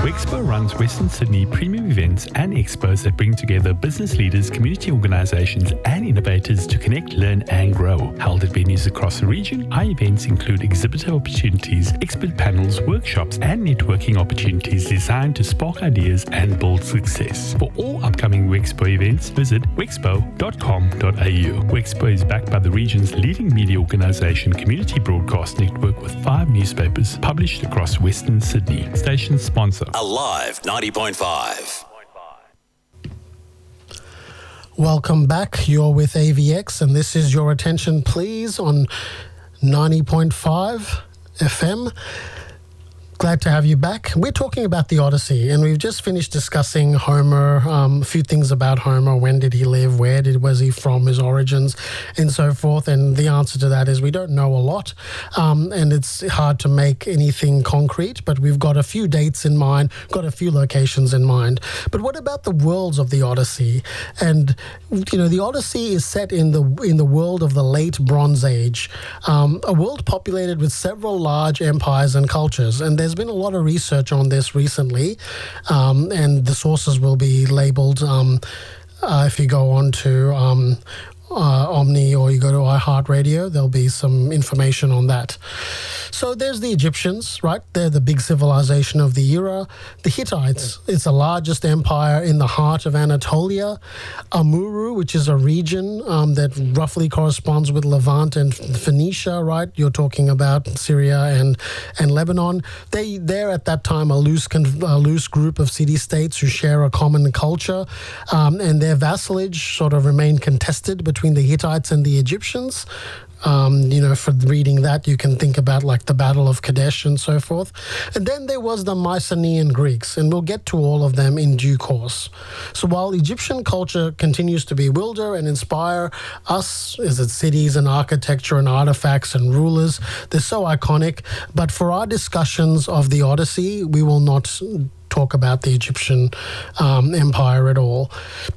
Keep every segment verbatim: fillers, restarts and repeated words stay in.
Wexpo runs Western Sydney premium events and expos that bring together business leaders, community organisations and innovators to connect, learn and grow. Held at venues across the region, our events include exhibitor opportunities, expert panels, workshops and networking opportunities designed to spark ideas and build success. For all upcoming Wexpo events, visit wexpo dot com dot a u. Wexpo is backed by the region's leading media organisation, Community Broadcast Network, with five newspapers published across Western Sydney. Station sponsor. Alive ninety point five. Welcome back. You're with A V X and this is Your Attention Please on ninety point five F M. Glad to have you back. We're talking about the Odyssey and we've just finished discussing Homer, um, a few things about Homer. When did he live? Where did was he from? His origins and so forth. And the answer to that is we don't know a lot um, and it's hard to make anything concrete, but we've got a few dates in mind, got a few locations in mind. But what about the worlds of the Odyssey? And, you know, the Odyssey is set in the, in the world of the late Bronze Age, um, a world populated with several large empires and cultures. And there's been a lot of research on this recently, um, and the sources will be labelled um, uh, if you go on to um, uh, Omni or you go to iHeartRadio, there'll be some information on that. So there's the Egyptians, right? They're the big civilization of the era. The Hittites, it's the largest empire in the heart of Anatolia. Amuru, which is a region um, that roughly corresponds with Levant and Phoenicia, right? You're talking about Syria and, and Lebanon. They, they're at that time a loose, a loose group of city-states who share a common culture, um, and their vassalage sort of remained contested between the Hittites and the Egyptians. Um, you know, for reading that, you can think about like the Battle of Kadesh and so forth. And then there was the Mycenaean Greeks, and we'll get to all of them in due course. So while Egyptian culture continues to bewilder and inspire us, as its cities and architecture and artifacts and rulers, they're so iconic. But for our discussions of the Odyssey, we will not talk about the Egyptian um, empire at all.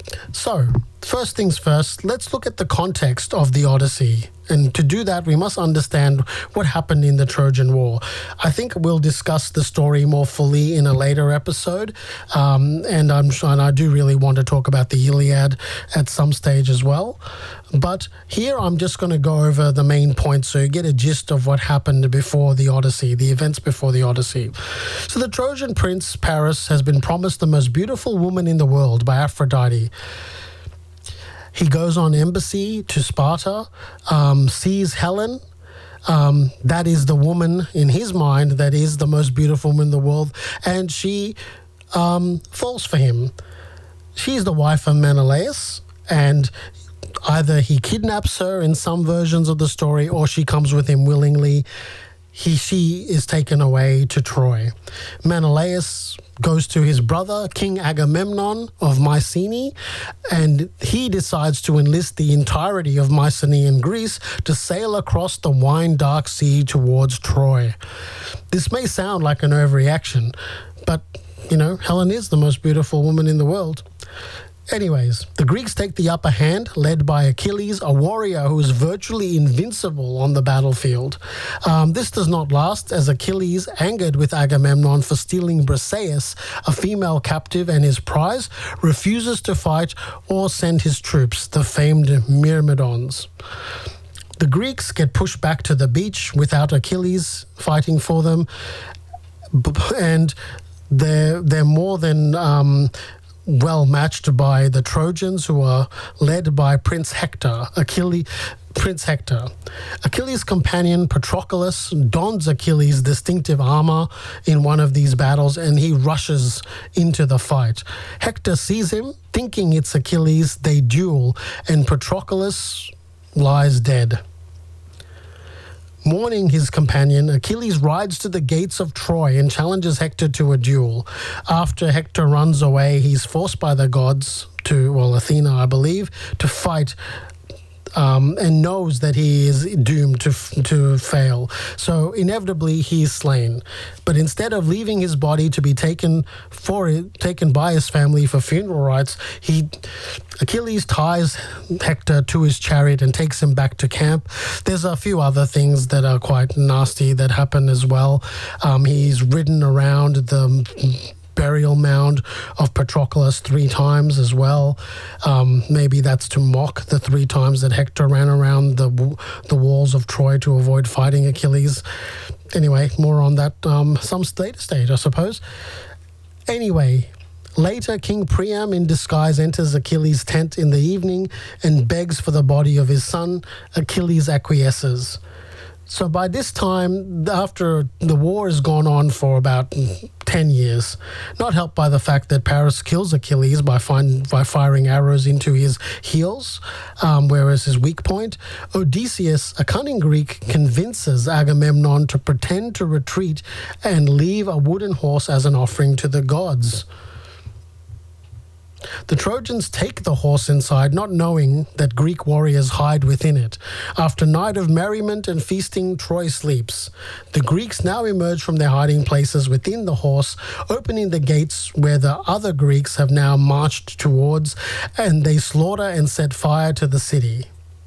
So, first things first, let's look at the context of the Odyssey. And to do that, we must understand what happened in the Trojan War. I think we'll discuss the story more fully in a later episode. Um, and, I'm, and I do really want to talk about the Iliad at some stage as well. But here I'm just going to go over the main points so you get a gist of what happened before the Odyssey, the events before the Odyssey. So the Trojan prince, Paris, has been promised the most beautiful woman in the world by Aphrodite. He goes on embassy to Sparta, um, sees Helen. Um, that is the woman in his mind that is the most beautiful woman in the world, and she um, falls for him. She's the wife of Menelaus, and either he kidnaps her in some versions of the story or she comes with him willingly. He, she is taken away to Troy. Menelaus goes to his brother, King Agamemnon of Mycenae, and he decides to enlist the entirety of Mycenaean Greece to sail across the wine-dark sea towards Troy. This may sound like an overreaction, but, you know, Helen is the most beautiful woman in the world. Anyways, the Greeks take the upper hand, led by Achilles, a warrior who is virtually invincible on the battlefield. Um, this does not last, as Achilles, angered with Agamemnon for stealing Briseis, a female captive and his prize, refuses to fight or send his troops, the famed Myrmidons. The Greeks get pushed back to the beach without Achilles fighting for them, and they're, they're more than... Um, well matched by the Trojans, who are led by Prince Hector, Achilles, Prince Hector. Achilles' companion Patroclus dons Achilles' distinctive armor in one of these battles, and he rushes into the fight. Hector sees him, thinking it's Achilles. They duel, and Patroclus lies dead. Mourning his companion, Achilles rides to the gates of Troy and challenges Hector to a duel. After Hector runs away, he's forced by the gods to, well, Athena, I believe, to fight um, and knows that he is doomed to to fail. So inevitably he is slain. But instead of leaving his body to be taken for it, taken by his family for funeral rites, he Achilles ties Hector to his chariot and takes him back to camp. There's a few other things that are quite nasty that happen as well. Um, he's ridden around the burial mound of Patroclus three times as well. Um, maybe that's to mock the three times that Hector ran around the the walls of Troy to avoid fighting Achilles. Anyway, more on that um, some later stage, I suppose. Anyway, later King Priam in disguise enters Achilles' tent in the evening and begs for the body of his son. Achilles acquiesces. So by this time, after the war has gone on for about ten years, not helped by the fact that Paris kills Achilles by, find, by firing arrows into his heels, um, whereas his weak point, Odysseus, a cunning Greek, convinces Agamemnon to pretend to retreat and leave a wooden horse as an offering to the gods. The Trojans take the horse inside, not knowing that Greek warriors hide within it. After a night of merriment and feasting, Troy sleeps. The Greeks now emerge from their hiding places within the horse, opening the gates where the other Greeks have now marched towards, and they slaughter and set fire to the city.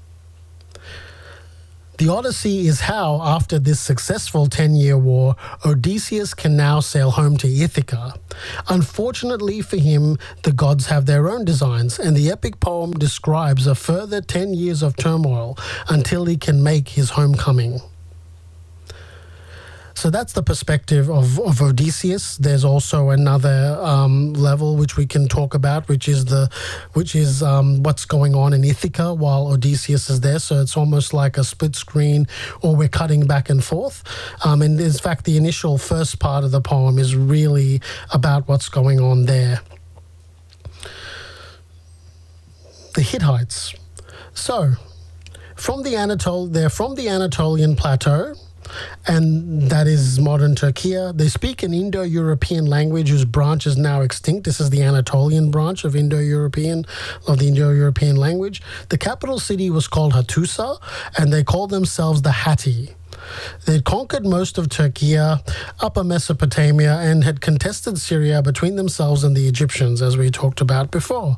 The Odyssey is how, after this successful ten-year war, Odysseus can now sail home to Ithaca. Unfortunately for him, the gods have their own designs, and the epic poem describes a further ten years of turmoil until he can make his homecoming. So that's the perspective of, of Odysseus. There's also another um, level which we can talk about, which is the, which is um, what's going on in Ithaca while Odysseus is there. So it's almost like a split screen, or we're cutting back and forth. Um, and in fact, the initial first part of the poem is really about what's going on there. The Hittites. So from the Anatol, they're from the Anatolian plateau, and that is modern Turkey. They speak an Indo-European language whose branch is now extinct. This is the Anatolian branch of Indo-European, of the Indo-European language. The capital city was called Hattusa, and they called themselves the Hatti. They had conquered most of Turkey, Upper Mesopotamia, and had contested Syria between themselves and the Egyptians, as we talked about before.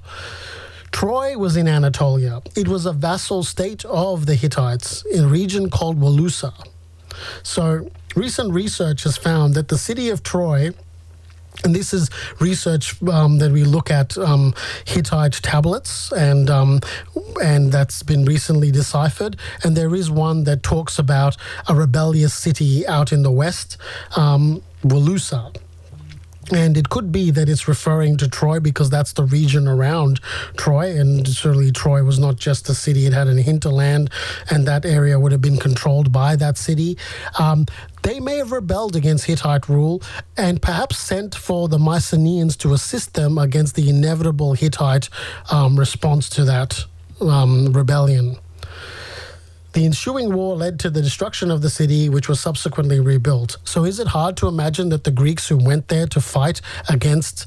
Troy was in Anatolia. It was a vassal state of the Hittites in a region called Walusa. So recent research has found that the city of Troy, and this is research um, that we look at um, Hittite tablets, and um, and that's been recently deciphered. And there is one that talks about a rebellious city out in the west, um, Walusa. And it could be that it's referring to Troy because that's the region around Troy, and certainly Troy was not just a city, it had an hinterland, and that area would have been controlled by that city. Um, they may have rebelled against Hittite rule and perhaps sent for the Mycenaeans to assist them against the inevitable Hittite um, response to that um, rebellion. The ensuing war led to the destruction of the city, which was subsequently rebuilt. So is it hard to imagine that the Greeks who went there to fight against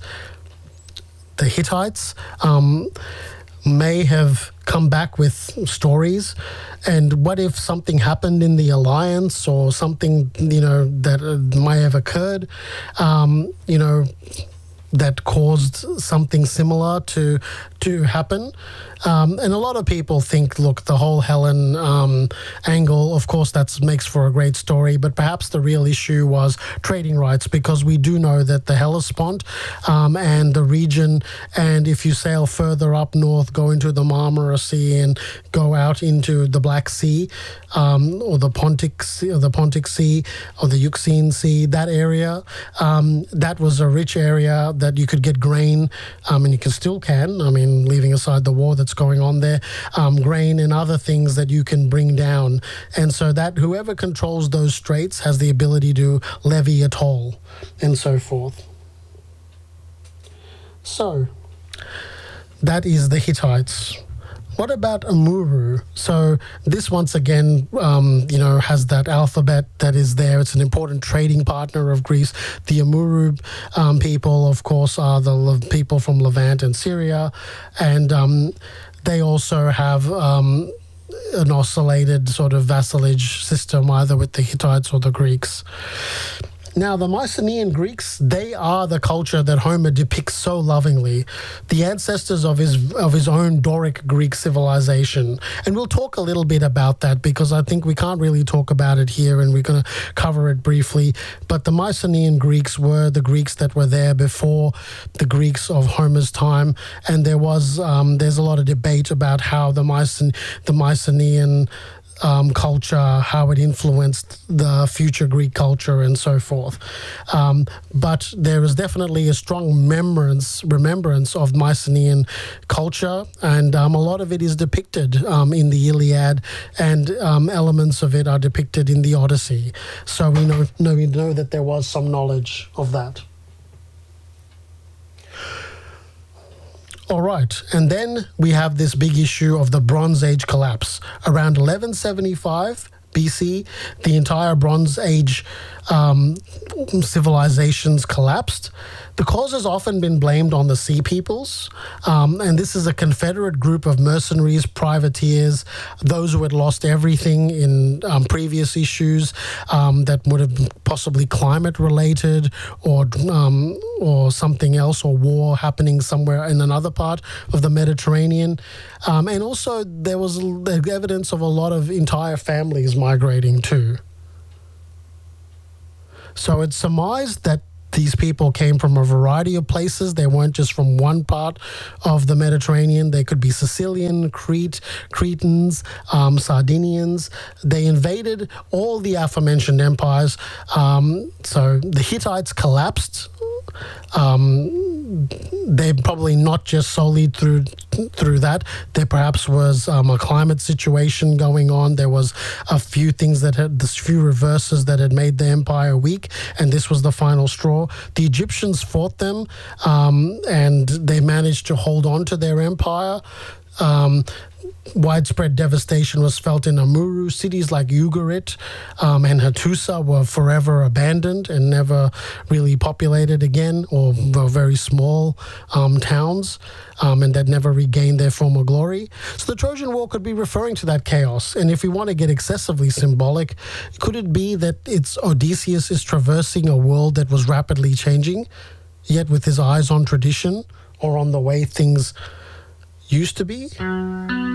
the Hittites um, may have come back with stories? And what if something happened in the alliance, or something, you know, that uh, might have occurred, um, you know, that caused something similar to to happen? Um, and a lot of people think, look, the whole Helen um, angle, of course, that makes for a great story, but perhaps the real issue was trading rights, because we do know that the Hellespont um, and the region, and if you sail further up north, go into the Marmara Sea and go out into the Black Sea, um, or the Pontic Sea, or the Pontic Sea, or the Euxine Sea, that area, um, that was a rich area that you could get grain, um, and you can still can, I mean, leaving aside the war that's going on there, um, grain and other things that you can bring down. And so that whoever controls those straits has the ability to levy a toll and so forth. So that is the Hittites. What about Amurru? So this, once again, um, you know, has that alphabet that is there. It's an important trading partner of Greece. The Amurru um, people, of course, are the Le- people from Levant and Syria, and um, they also have um, an oscillated sort of vassalage system, either with the Hittites or the Greeks. Now, the Mycenaean Greeks, they are the culture that Homer depicts so lovingly, the ancestors of his of his own Doric Greek civilization. And we'll talk a little bit about that because I think we can't really talk about it here, and we're going to cover it briefly. But the Mycenaean Greeks were the Greeks that were there before the Greeks of Homer's time, and there was um, there's a lot of debate about how the Mycen the Mycenaean Um, culture, how it influenced the future Greek culture and so forth. Um, but there is definitely a strong remembrance, remembrance of Mycenaean culture, and um, a lot of it is depicted um, in the Iliad, and um, elements of it are depicted in the Odyssey. So we know, know, we know that there was some knowledge of that. All right, and then we have this big issue of the Bronze Age collapse. Around eleven seventy-five B C, the entire Bronze Age um, civilizations collapsed. The cause has often been blamed on the Sea Peoples, um, and this is a Confederate group of mercenaries, privateers, those who had lost everything in um, previous issues um, that would have been possibly climate-related or um, or something else, or war happening somewhere in another part of the Mediterranean. Um, and also there was evidence of a lot of entire families migrating too. So it's surmised that these people came from a variety of places. They weren't just from one part of the Mediterranean. They could be Sicilian, Crete, Cretans, um, Sardinians. They invaded all the aforementioned empires. Um, so the Hittites collapsed. Um, they probably not just solely through through that. There perhaps was um, a climate situation going on. There was a few things that had, this few reverses that had made the empire weak, and this was the final straw. The Egyptians fought them, um, and they managed to hold on to their empire. Um, widespread devastation was felt in Amuru. Cities like Ugarit um, and Hattusa were forever abandoned and never really populated again, or were very small um, towns, um, and that never regained their former glory. So the Trojan War could be referring to that chaos. And if we want to get excessively symbolic, could it be that it's Odysseus is traversing a world that was rapidly changing, yet with his eyes on tradition or on the way things used to be?